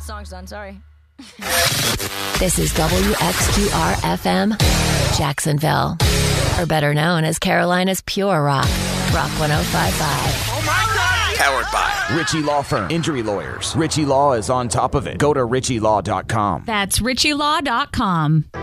Song's done, sorry. This is WXQR-FM, Jacksonville. Or better known as Carolina's Pure Rock. Rock 105.5. Oh my God! Powered by Ritchie Law Firm. Injury lawyers. Ritchie Law is on top of it. Go to ritchielaw.com. That's ritchielaw.com.